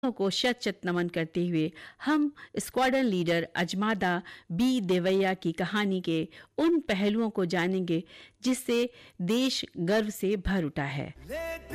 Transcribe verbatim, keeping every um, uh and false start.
को शत शत नमन करते हुए हम स्क्वाड्रन लीडर अजमादा बी देवैया की कहानी के उन पहलुओं को जानेंगे जिससे देश गर्व से भर उठा है।